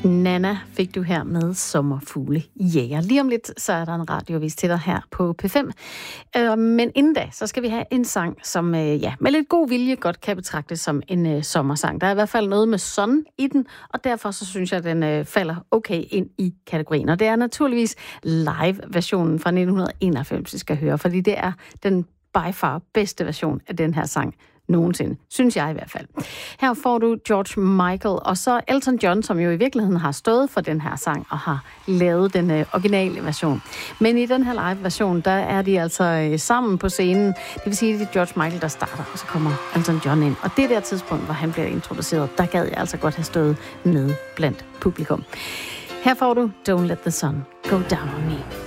Nana fik du her med Sommerfugle Jæger. Lige om lidt, så er der en radiovis til dig her på P5. Men inden da, så skal vi have en sang, som med lidt god vilje godt kan betragtes som en sommersang. Der er i hvert fald noget med sun i den, og derfor så synes jeg, at den falder okay ind i kategorien. Og det er naturligvis live-versionen fra 1991, vi skal høre, fordi det er den by far bedste version af den her sang nogensinde. Synes jeg i hvert fald. Her får du George Michael, og så Elton John, som jo i virkeligheden har stået for den her sang og har lavet den originale version. Men i den her live-version, der er de altså sammen på scenen. Det vil sige, at det er George Michael, der starter, og så kommer Elton John ind. Og det der tidspunkt, hvor han bliver introduceret, der gad jeg altså godt have stået nede blandt publikum. Her får du Don't Let the Sun Go Down on Me.